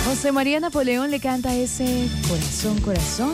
José María Napoleón le canta ese Corazón, Corazón.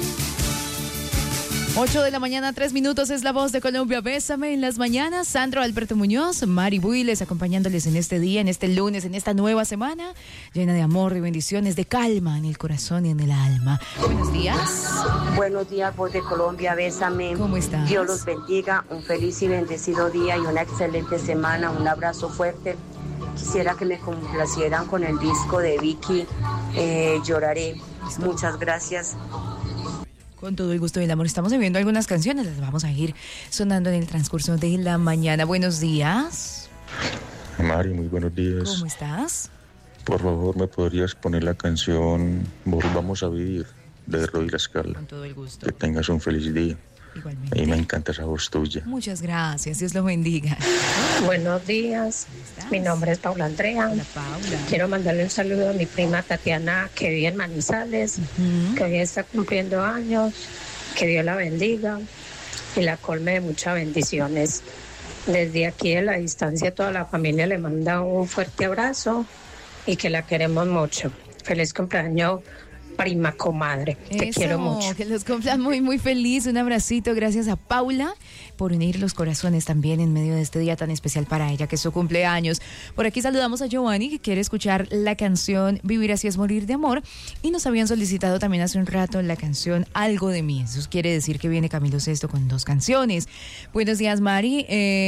8 de la mañana, 3 minutos, es la voz de Colombia. Bésame en las mañanas. Sandro Alberto Muñoz, Mari Builes, acompañándoles en este día, en este lunes, en esta nueva semana, llena de amor, de bendiciones, de calma en el corazón y en el alma. Buenos días. Buenos días, voz de Colombia, bésame. ¿Cómo estás? Dios los bendiga, un feliz y bendecido día y una excelente semana. Un abrazo fuerte. Quisiera que me complacieran con el disco de Vicky, Lloraré. Muchas gracias. Con todo el gusto del amor. Estamos viendo algunas canciones, las vamos a ir sonando en el transcurso de la mañana. Buenos días. Mari, muy buenos días. ¿Cómo estás? Por favor, ¿me podrías poner la canción Volvamos a Vivir de Roy La Scala? Con todo el gusto. Que tengas un feliz día. Igualmente. Y me encanta esa voz tuya. Muchas gracias, Dios los bendiga. Buenos días, mi nombre es Paula Andrea. Hola, Paula. Quiero mandarle un saludo a mi prima Tatiana, que vive en Manizales, que hoy está cumpliendo años. Que Dios la bendiga y la colme de muchas bendiciones. Desde aquí, de la distancia, toda la familia le manda un fuerte abrazo y que la queremos mucho. Feliz cumpleaños, prima comadre. Te quiero mucho. Que los cumplan muy, muy feliz. Un abracito. Gracias a Paula por unir los corazones también en medio de este día tan especial para ella, que es su cumpleaños. Por aquí saludamos a Giovanni, que quiere escuchar la canción Vivir así es morir de amor. Y nos habían solicitado también hace un rato la canción Algo de mí. Eso quiere decir que viene Camilo Sesto con 2 canciones. Buenos días, Mari.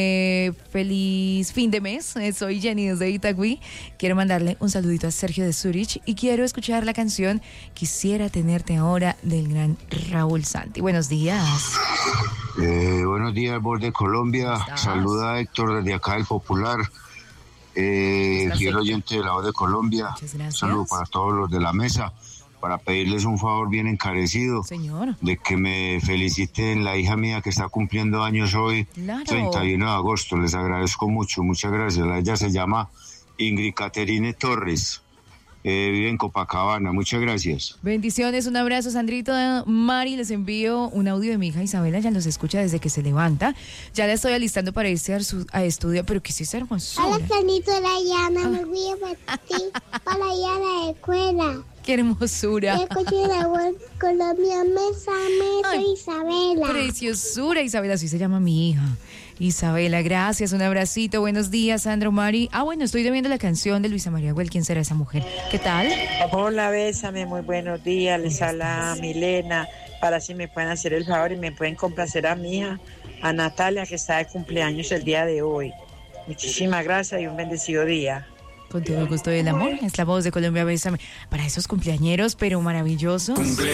Feliz fin de mes. Soy Jenny desde Itagüí. Quiero mandarle un saludito a Sergio de Zurich y quiero escuchar la canción Quisiera tenerte ahora del gran Raúl Santi. Buenos días. Buenos días, voz de Colombia. Saluda a Héctor desde acá, el Popular. Fiel oyente de la voz de Colombia. Saludo para todos los de la mesa. Para pedirles un favor bien encarecido. Señor. De que me feliciten la hija mía que está cumpliendo años hoy, Claro. 31 de agosto. Les agradezco mucho, muchas gracias. Ella se llama Ingrid Caterine Torres. Vive en Copacabana. Muchas gracias. Bendiciones, un abrazo, Sandrito. Mari, les envío un audio de mi hija Isabela, ya los escucha desde que se levanta. Ya la estoy alistando para irse a estudio, pero que sí es hermosura. Hola, Sanito de la llana, me voy a partir para allá a la escuela. Qué hermosura. Yo escuché la voz Colombia, soy Isabela. Preciosura, Isabela, así se llama mi hija. Isabela, gracias, un abracito, buenos días, Sandro, Mari. Bueno, estoy debiendo la canción de Luisa María Güell, ¿quién será esa mujer? ¿Qué tal? Hola, bésame, muy buenos días, les habla Milena, para si me pueden hacer el favor y me pueden complacer a mi hija, a Natalia, que está de cumpleaños el día de hoy. Muchísimas gracias y un bendecido día. Con todo el gusto del amor, es la voz de Colombia, bésame. Para esos cumpleañeros, pero maravillosos.